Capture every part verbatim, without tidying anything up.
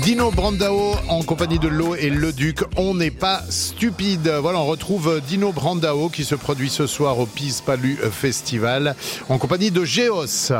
Dino Brandao en compagnie de Lo et Le Duc. On n'est pas stupide. Voilà, on retrouve Dino Brandao qui se produit ce soir au Peace Palu Festival en compagnie de Géos.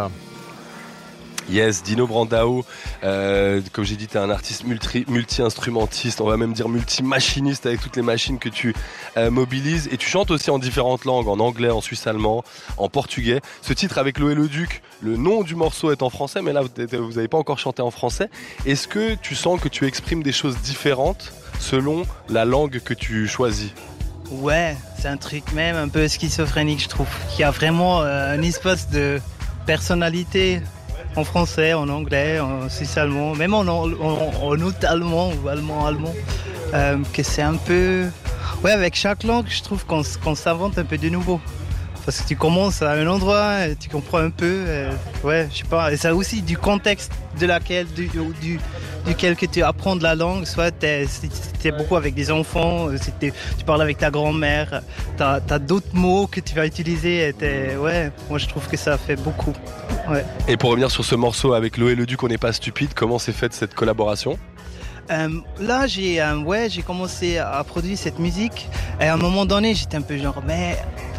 Yes, Dino Brandao, euh, comme j'ai dit, t'es un artiste multi, multi-instrumentiste, on va même dire multi-machiniste avec toutes les machines que tu euh, mobilises. Et tu chantes aussi en différentes langues, en anglais, en suisse-allemand, en portugais. Ce titre avec Lo et Le Duc, le nom du morceau est en français, mais là, vous n'avez pas encore chanté en français. Est-ce que tu sens que tu exprimes des choses différentes selon la langue que tu choisis ? Ouais, c'est un truc même un peu schizophrénique, je trouve. Il y a vraiment euh, un espace de personnalité en français, en anglais, en suisse-allemand, même en, en, en, en autre-allemand ou allemand-allemand, euh, que c'est un peu... Ouais, avec chaque langue, je trouve qu'on, qu'on s'invente un peu de nouveau. Parce que tu commences à un endroit, et tu comprends un peu, euh, ouais, je sais pas, et ça aussi du contexte de laquelle, du, du, duquel que tu apprends de la langue, soit t'es, t'es beaucoup avec des enfants, tu parles avec ta grand-mère, t'as, t'as d'autres mots que tu vas utiliser, et t'es, ouais, moi je trouve que ça fait beaucoup. Ouais. Et pour revenir sur ce morceau avec Lo et Le Duc, on n'est pas stupide, comment s'est faite cette collaboration ? Euh, là, j'ai, euh, ouais, j'ai commencé à produire cette musique et à un moment donné, j'étais un peu genre, mais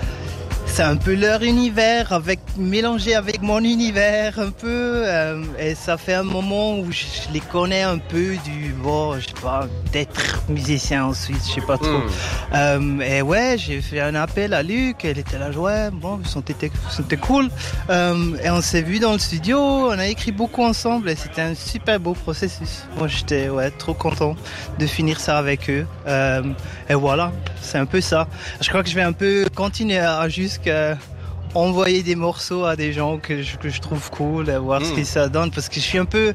c'est un peu leur univers avec, mélangé avec mon univers un peu euh, et ça fait un moment où je, je les connais un peu du, bon, je sais pas, d'être musicien en Suisse, je sais pas trop. Mm. Euh, et ouais, j'ai fait un appel à Luc, elle était là, ouais, bon, c'était, c'était cool. Euh, et on s'est vu dans le studio, on a écrit beaucoup ensemble et c'était un super beau processus. Moi, j'étais, ouais, trop content de finir ça avec eux. Euh, et voilà, c'est un peu ça. Je crois que je vais un peu continuer à juste Euh, envoyer des morceaux à des gens que je, que je trouve cool, et voir mmh. ce que ça donne, parce que je suis un peu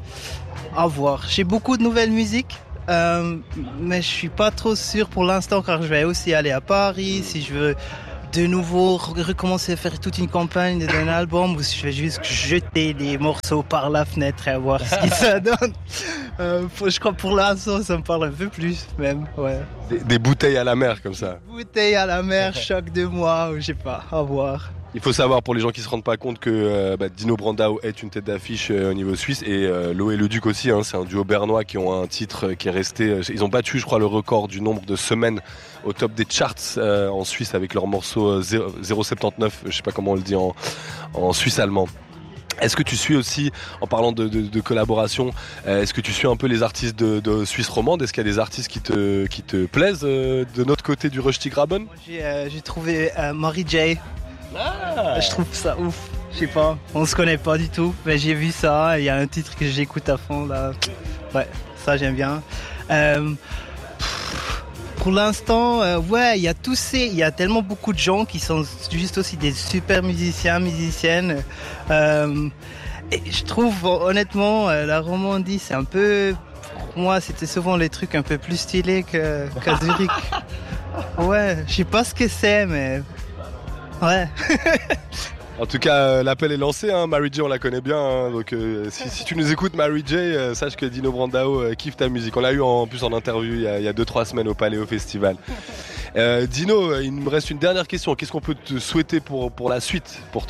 à voir. J'ai beaucoup de nouvelles musiques, euh, mais je suis pas trop sûr pour l'instant, car je vais aussi aller à Paris, si je veux de nouveau recommencer à faire toute une campagne d'un album, ou si je vais juste jeter des morceaux par la fenêtre et voir ce que ça donne. Euh, je crois pour l'instant ça me parle un peu plus même, ouais. Des, des bouteilles à la mer comme ça. Des bouteilles à la mer chaque deux mois, ou je sais pas, à voir. Il faut savoir pour les gens qui se rendent pas compte que euh, bah, Dino Brandao est une tête d'affiche euh, au niveau suisse et euh, Lo et Le Duc aussi, hein, c'est un duo bernois qui ont un titre qui est resté, euh, ils ont battu je crois le record du nombre de semaines au top des charts euh, en Suisse avec leur morceau euh, zéro virgule soixante-dix-neuf, je sais pas comment on le dit en, en suisse allemand. Est-ce que tu suis aussi, en parlant de, de, de collaboration, euh, est-ce que tu suis un peu les artistes de, de Suisse romande ? Est-ce qu'il y a des artistes qui te, qui te plaisent euh, de notre côté du Röstigraben ? J'ai, euh, j'ai trouvé euh, Mary J. Ah. Je trouve ça ouf. Je sais pas, on se connaît pas du tout, mais j'ai vu ça. Il y a un titre que j'écoute à fond là. Ouais, ça j'aime bien. Euh, Pour l'instant, euh, ouais, il y a tous ces, il y a tellement beaucoup de gens qui sont juste aussi des super musiciens, musiciennes. Euh, et je trouve honnêtement, euh, la Romandie, c'est un peu, pour moi, c'était souvent les trucs un peu plus stylés que, qu'à Zurich. Ouais, je sais pas ce que c'est, mais ouais. En tout cas, euh, l'appel est lancé, hein. Mary J, on la connaît bien, hein. Donc euh, si, si tu nous écoutes, Mary J, euh, sache que Dino Brandao euh, kiffe ta musique. On l'a eu en, en plus en interview il y a, il y a deux trois semaines au Paléo Festival. Euh, Dino, il me reste une dernière question. Qu'est-ce qu'on peut te souhaiter pour, pour la suite, pour toi ?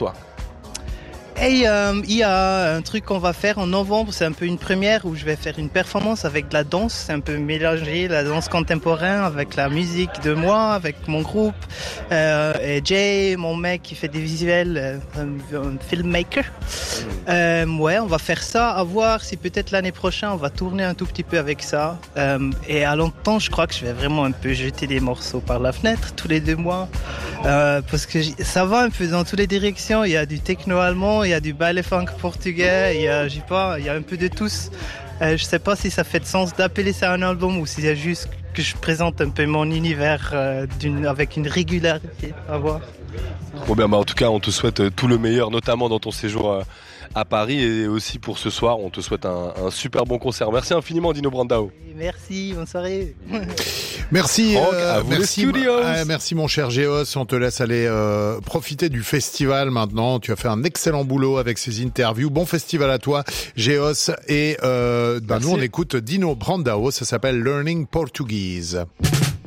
Et euh, il y a un truc qu'on va faire en novembre, c'est un peu une première où je vais faire une performance avec de la danse, c'est un peu mélanger la danse contemporaine avec la musique de moi, avec mon groupe, euh, et Jay, mon mec qui fait des visuels, euh, un, un filmmaker. Euh, ouais, on va faire ça, à voir si peut-être l'année prochaine on va tourner un tout petit peu avec ça. Euh, et à longtemps, je crois que je vais vraiment un peu jeter des morceaux par la fenêtre tous les deux mois, euh, parce que ça va un peu dans toutes les directions. Il y a du techno allemand, il y a du baile funk portugais, il y a, je sais pas, il y a un peu de tous. Euh, je sais pas si ça fait de sens d'appeler ça un album ou si c'est juste que je présente un peu mon univers euh, d'une, avec une régularité à voir. Bon bien, bah en tout cas, on te souhaite tout le meilleur, notamment dans ton séjour euh, à Paris et aussi pour ce soir. On te souhaite un, un super bon concert. Merci infiniment, Dino Brandao. Merci, bonne soirée. Merci, Franck, euh, à vous merci, les euh, merci mon cher Géos. On te laisse aller euh, profiter du festival maintenant. Tu as fait un excellent boulot avec ces interviews. Bon festival à toi, Géos. Et euh, bah, nous on écoute Dino Brandao. Ça s'appelle Learning Portuguese.